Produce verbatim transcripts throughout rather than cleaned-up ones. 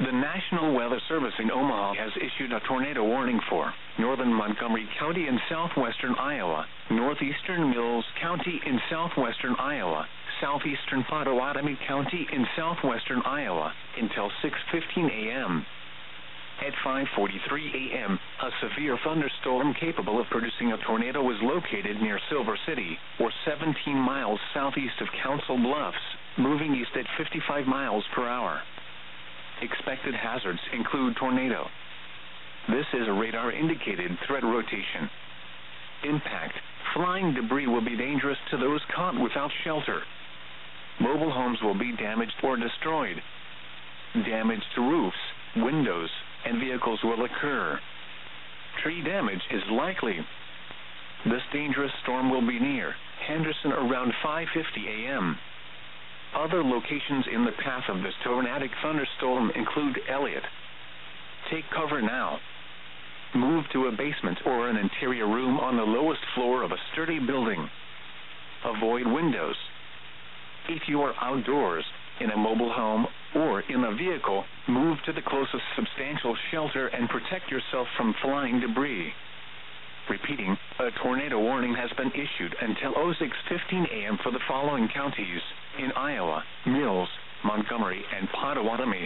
The National Weather Service in Omaha has issued a tornado warning for northern Montgomery County in southwestern Iowa, northeastern Mills County in southwestern Iowa, southeastern Pottawatomie County in southwestern Iowa until six fifteen a m At five forty-three a m, a severe thunderstorm capable of producing a tornado was located near Silver City, or seventeen miles southeast of Council Bluffs, moving east at fifty-five miles per hour. Expected hazards include tornado. This is a radar-indicated threat rotation. Impact. Flying debris will be dangerous to those caught without shelter. Mobile homes will be damaged or destroyed. Damage to roofs, windows, and vehicles will occur. Tree damage is likely. This dangerous storm will be near Henderson around five fifty a m Other locations in the path of this tornadic thunderstorm include Elliott. Take cover now. Move to a basement or an interior room on the lowest floor of a sturdy building. Avoid windows. If you are outdoors, in a mobile home, or in a vehicle, move to the closest substantial shelter and protect yourself from flying debris. Repeating, a tornado warning has been issued until oh six fifteen a m for the following counties in Iowa: Mills, Montgomery, and Pottawatomie.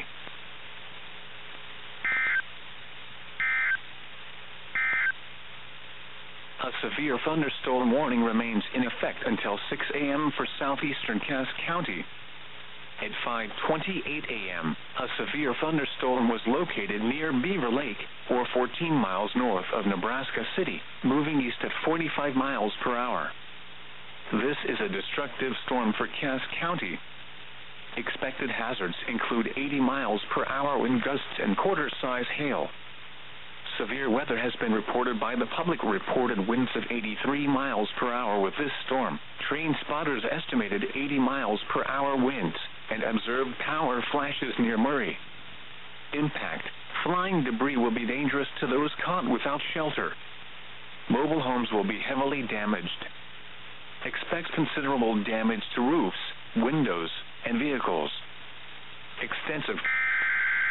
A severe thunderstorm warning remains in effect until six a m for southeastern Cass County. At five twenty-eight a m, a severe thunderstorm was located near Beaver Lake, or fourteen miles north of Nebraska City, moving east at forty-five miles per hour. This is a destructive storm for Cass County. Expected hazards include eighty miles per hour wind gusts and quarter-size hail. Severe weather has been reported by the public. Reported winds of eighty-three miles per hour with this storm. Train spotters estimated eighty miles per hour winds and observed power flashes near Murray. Impact. Flying debris will be dangerous to those caught without shelter. Mobile homes will be heavily damaged. Expect considerable damage to roofs, windows, and vehicles. Extensive